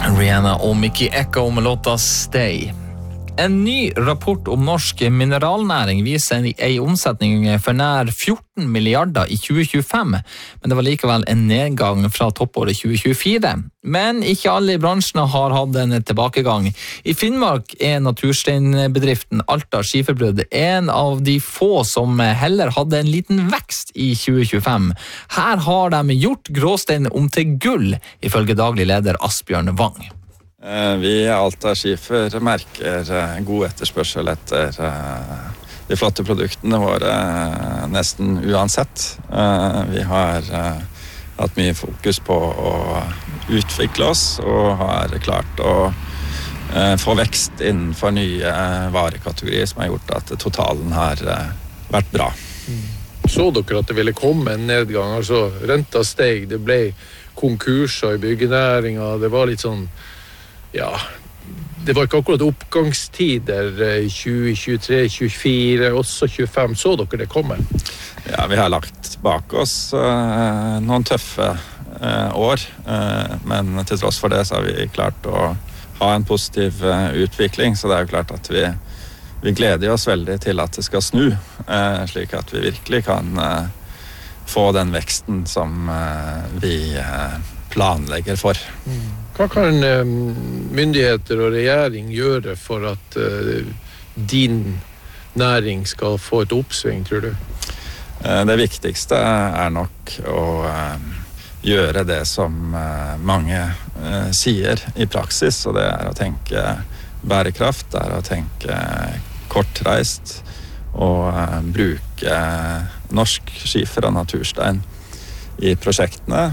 Rihanna og Mickey Echo med låta Stay. En ny rapport om norsk mineralnæring viser en omsetning for nær 14 milliarder i 2025, men det var likevel en nedgang fra toppåret 2024. Men ikke alle i bransjen har hatt en tilbakegang. I Finnmark natursteinbedriften Alta Skiferbrød en av de få som heller hadde en liten vekst i 2025. Her har de gjort gråstein om til gull, ifølge daglig leder Asbjørn Wang. Vi i Alta Skifer merker god etterspørsel etter de flotte produktene våre nesten uansett. Vi har hatt mye fokus på å utvikle oss og har klart å få vekst innenfor nye varekategorier som har gjort at totalen har vært bra. Så dere at det ville komme en nedgang? Altså renta steg, det ble konkurser i byggenæringa, det var litt sånn ja, det var ikke akkurat oppgangstider 2023, 2024, også 2025. Så dere det komme? Ja, vi har lagt bak oss noen tøffe år, men til tross for det så har vi klart å ha en positiv utvikling, så det er jo klart at vi gleder oss veldig til at det skal snu, slik at vi virkelig kan få den veksten som vi planlegger for. Hva kan myndigheter og regjering gjøre for at din næring skal få et oppsving, tror du? Det viktigste er nok å gjøre det som mange sier i praksis, og det er å tenke bærekraft, det er å tenke kortreist og bruke norsk skifer og naturstein i prosjektene.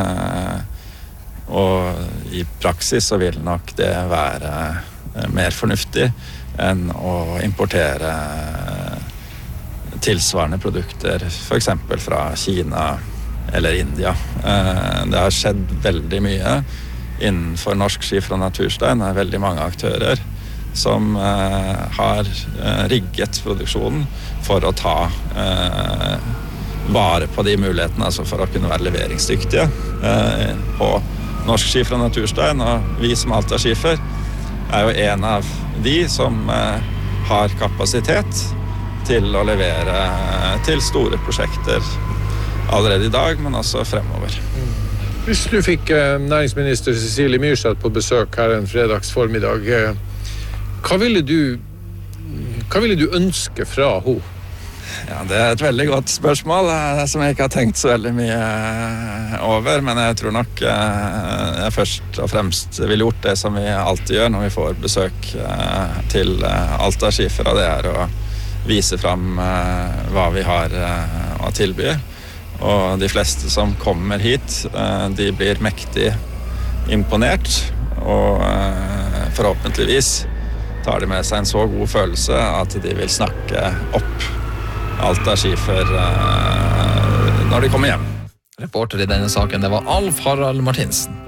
Og i praksis så vil nok det være mer fornuftig enn å importere tilsvarende produkter, for eksempel fra Kina eller India. Det har skjedd veldig mye innenfor norsk skifer og naturstein. Det er veldig mange aktører som har rigget produksjonen for å ta vare på de mulighetene, altså for å kunne være leveringsdyktige på norsk skifer og naturstein, og vi som Alta Skifer er jo en av de som har kapasitet til å levere til store prosjekter allerede i dag, men også fremover. Hvis du fikk næringsminister Cecilie Myrseth på besøk her en fredags formiddag, hva ville du ønske fra henne? Ja, det er et veldig godt spørsmål som jeg ikke har tenkt så veldig mye over, men jeg tror nok jeg først og fremst ville gjort det som vi alltid gjør når vi får besøk til Alta Skifer, og det er å vise fram hva vi har å tilby. Og de fleste som kommer hit, de blir mektig imponert, og forhåpentligvis tar de med seg en så god følelse at de vil snakke opp Alta Skifer når de kommer hjem. Reporter i denne saken, det var Alf Harald Martinsen.